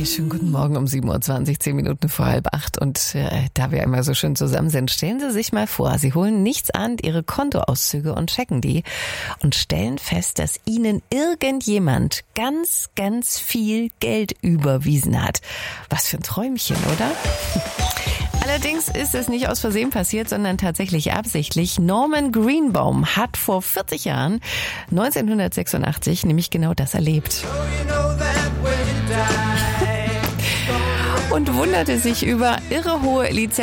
Schönen guten Morgen um 7:20 Uhr, 10 Minuten vor 7:30. Und da wir immer so schön zusammen sind, stellen Sie sich mal vor, Sie holen nichts an, Ihre Kontoauszüge und checken die und stellen fest, dass Ihnen irgendjemand ganz, ganz viel Geld überwiesen hat. Was für ein Träumchen, oder? Allerdings ist es nicht aus Versehen passiert, sondern tatsächlich absichtlich. Norman Greenbaum hat vor 40 Jahren, 1986, nämlich genau das erlebt. Und wunderte sich über irre hohe Lizenzen.